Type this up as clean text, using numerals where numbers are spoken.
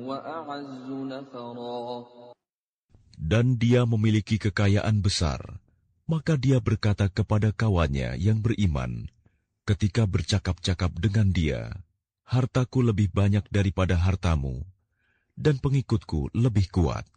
وأعز نفرا. Dan dia memiliki kekayaan besar, maka dia berkata kepada kawannya yang beriman ketika bercakap-cakap dengan dia, "Hartaku lebih banyak daripada hartamu, dan pengikutku lebih kuat."